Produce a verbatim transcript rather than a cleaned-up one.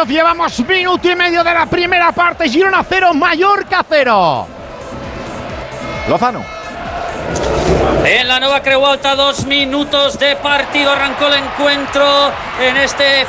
Muñoz, llevamos minuto y medio de la primera parte. Girona cero, Mallorca cero. Lozano. En la Nova Creu Alta, dos minutos de partido. Arrancó el encuentro en este